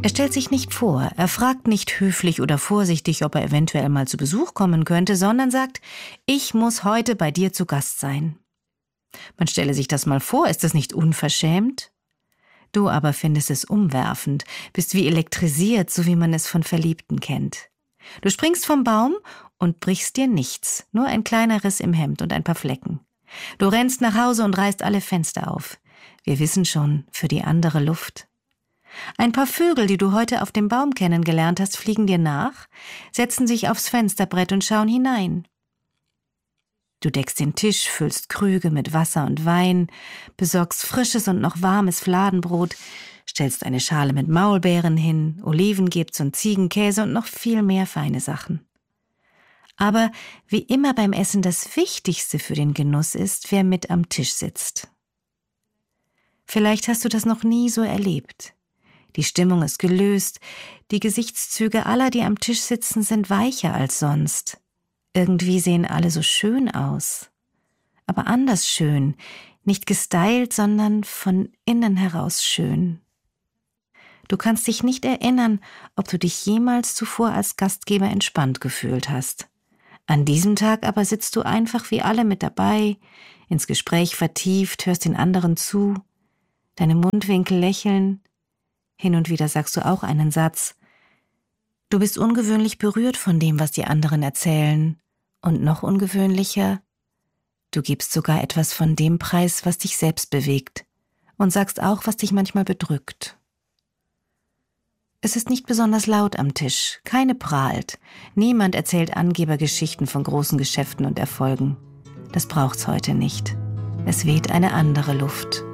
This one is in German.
Er stellt sich nicht vor, er fragt nicht höflich oder vorsichtig, ob er eventuell mal zu Besuch kommen könnte, sondern sagt, ich muss heute bei dir zu Gast sein. Man stelle sich das mal vor, ist das nicht unverschämt? Du aber findest es umwerfend, bist wie elektrisiert, so wie man es von Verliebten kennt. Du springst vom Baum und brichst dir nichts, nur ein kleiner Riss im Hemd und ein paar Flecken. Du rennst nach Hause und reißt alle Fenster auf. Wir wissen schon, für die andere Luft. Ein paar Vögel, die du heute auf dem Baum kennengelernt hast, fliegen dir nach, setzen sich aufs Fensterbrett und schauen hinein. Du deckst den Tisch, füllst Krüge mit Wasser und Wein, besorgst frisches und noch warmes Fladenbrot, stellst eine Schale mit Maulbeeren hin, Olivengips und Ziegenkäse und noch viel mehr feine Sachen. Aber wie immer beim Essen das Wichtigste für den Genuss ist, wer mit am Tisch sitzt. Vielleicht hast du das noch nie so erlebt. Die Stimmung ist gelöst, die Gesichtszüge aller, die am Tisch sitzen, sind weicher als sonst. Irgendwie sehen alle so schön aus. Aber anders schön, nicht gestylt, sondern von innen heraus schön. Du kannst dich nicht erinnern, ob du dich jemals zuvor als Gastgeber entspannt gefühlt hast. An diesem Tag aber sitzt du einfach wie alle mit dabei, ins Gespräch vertieft, hörst den anderen zu, deine Mundwinkel lächeln, hin und wieder sagst du auch einen Satz. Du bist ungewöhnlich berührt von dem, was die anderen erzählen. Und noch ungewöhnlicher, du gibst sogar etwas von dem Preis, was dich selbst bewegt und sagst auch, was dich manchmal bedrückt. Es ist nicht besonders laut am Tisch, keine prahlt. Niemand erzählt Angebergeschichten von großen Geschäften und Erfolgen. Das braucht's heute nicht. Es weht eine andere Luft.